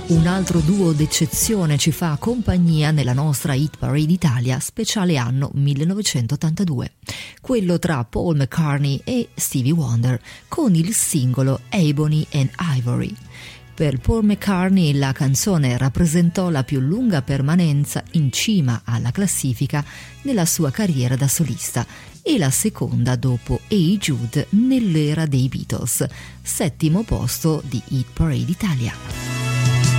Un altro duo d'eccezione ci fa compagnia nella nostra Hit Parade Italia speciale anno 1982, quello tra Paul McCartney e Stevie Wonder, con il singolo Ebony and Ivory. Per Paul McCartney la canzone rappresentò la più lunga permanenza in cima alla classifica nella sua carriera da solista e la seconda dopo Hey Jude nell'era dei Beatles, settimo posto di Hit Parade Italia.